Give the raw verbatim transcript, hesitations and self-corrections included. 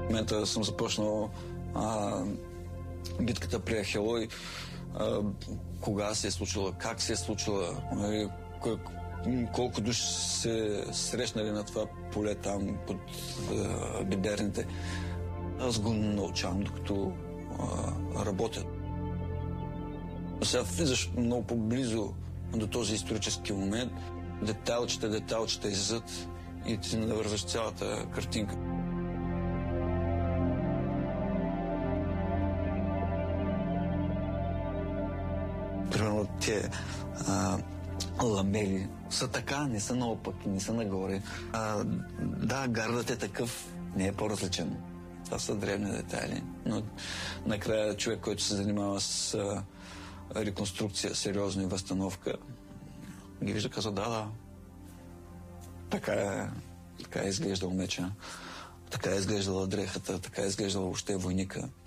В момента съм започнал а, битката при Ахелой. А, кога се е случила, как се е случила, а, колко души се срещнали на това поле там под а, биберните. Аз го научавам, докато а, работя. Сега влизаш много по-близо до този исторически момент. Детайлчета, детайлчета излизат и ти навързваш цялата картинка. Примерно те а, ламели са така, не са наопаки, не са нагоре. А, да, гардът е такъв, не е по-различен. Това са древни детайли, но накрая човек, който се занимава с а, реконструкция, сериозна и възстановка, ги вижда, казва, да, да, така е, така е изглеждал меча, така е изглеждала дрехата, така е изглеждала въобще войника.